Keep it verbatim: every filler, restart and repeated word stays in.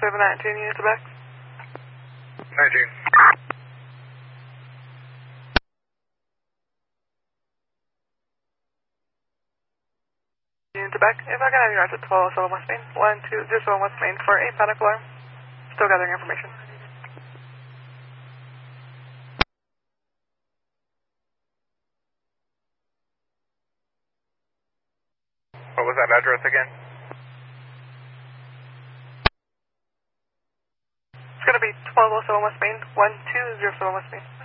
we have a nineteen units back. nineteen. Units back. If I can have you guys at twelve oh seven West Main, one two zero seven West Main for a panic alarm. Still gathering information. What was that address again? It's going to be twelve oh seven West Main, one two zero seven West Main.